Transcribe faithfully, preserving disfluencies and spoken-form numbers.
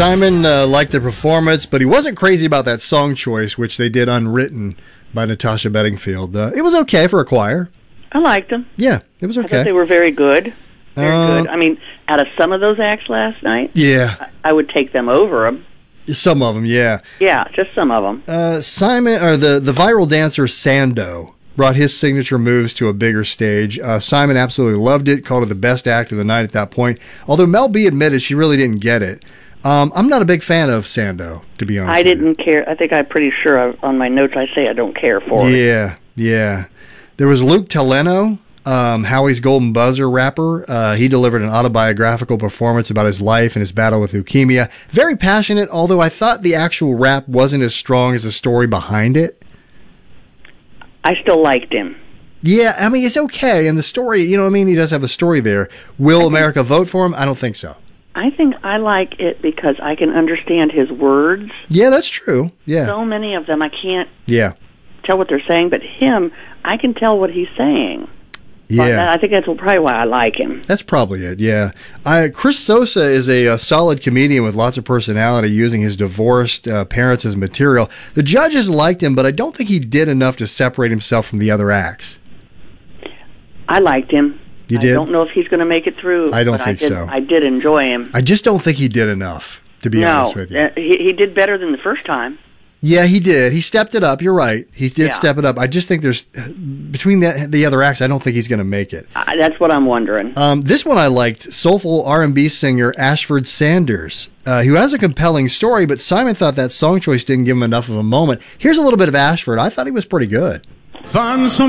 Simon uh, liked the performance, but he wasn't crazy about that song choice, which they did Unwritten by Natasha Bedingfield. Uh, it was okay for a choir. I liked them. Yeah, it was okay. I thought they were very good. Very uh, good. I mean, out of some of those acts last night, yeah, I, I would take them over them. Some of them, yeah. Yeah, just some of them. Uh, Simon, or the, the viral dancer Sando, brought his signature moves to a bigger stage. Uh, Simon absolutely loved it, called it the best act of the night at that point. Although Mel B admitted she really didn't get it. Um, I'm not a big fan of Sando, to be honest. I didn't with you. care. I think I'm pretty sure I, on my notes I say I don't care for it. Yeah, yeah. There was Luke Taleno, um, Howie's Golden Buzzer rapper. Uh, he delivered an autobiographical performance about his life and his battle with leukemia. Very passionate, although I thought the actual rap wasn't as strong as the story behind it. I still liked him. Yeah, I mean, it's okay. And the story, you know what I mean? He does have the story there. Will America vote for him? I don't think so. I think I like it because I can understand his words. Yeah, that's true. Yeah. So many of them I can't yeah. tell what they're saying, but him, I can tell what he's saying. Yeah. But I think that's probably why I like him. That's probably it, yeah. I, Chris Sosa is a, a solid comedian with lots of personality, using his divorced uh, parents as material. The judges liked him, but I don't think he did enough to separate himself from the other acts. I liked him. You did? I don't know if he's going to make it through. I don't but think I did, so. I did enjoy him. I just don't think he did enough, to be no, honest with you. Uh, he, he did better than the first time. Yeah, he did. He stepped it up. You're right. He did Yeah. step it up. I just think there's, between the, the other acts, I don't think he's going to make it. Uh, that's what I'm wondering. Um, this one I liked, soulful R and B singer Ashford Sanders, uh, who has a compelling story, but Simon thought that song choice didn't give him enough of a moment. Here's a little bit of Ashford. I thought he was pretty good. Find some